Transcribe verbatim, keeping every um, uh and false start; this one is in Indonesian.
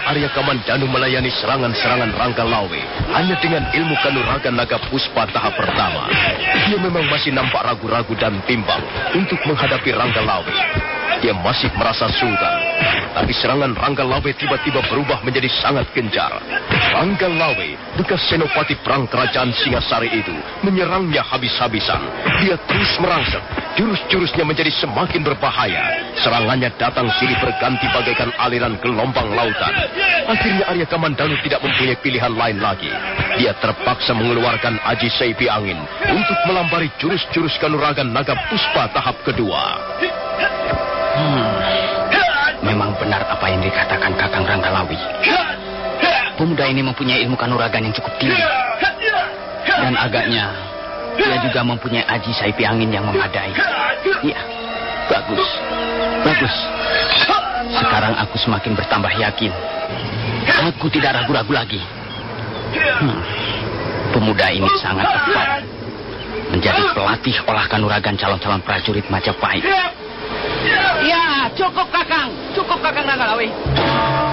Arya Kamandanu melayani serangan-serangan Ranggalawe hanya dengan ilmu kanuragan naga puspa tahap pertama. Dia memang masih nampak ragu-ragu dan bimbang untuk menghadapi Ranggalawe. Dia masih merasa sultan. Tapi serangan Ranggalawe tiba-tiba berubah menjadi sangat gencar. Ranggalawe, bekas senopati perang kerajaan Singasari itu, menyerangnya habis-habisan. Dia terus merangsek. Jurus-jurusnya menjadi semakin berbahaya. Serangannya datang silih berganti bagaikan aliran gelombang lautan. Akhirnya Arya Kamandanu tidak mempunyai pilihan lain lagi. Dia terpaksa mengeluarkan Aji Seipi Angin untuk melambari jurus-jurus kanuragan naga puspa tahap kedua. Hmm, memang benar apa yang dikatakan Kakang Ranggalawi. Pemuda ini mempunyai ilmu kanuragan yang cukup tinggi. Dan agaknya dia juga mempunyai Aji Saipi Angin yang memadai. Iya, bagus, bagus. Sekarang aku semakin bertambah yakin. Aku tidak ragu-ragu lagi. Hmm, pemuda ini sangat tepat menjadi pelatih olah kanuragan calon-calon prajurit Majapahit. Ya, cukup Kakang. Cukup Kakang Ranggalawe.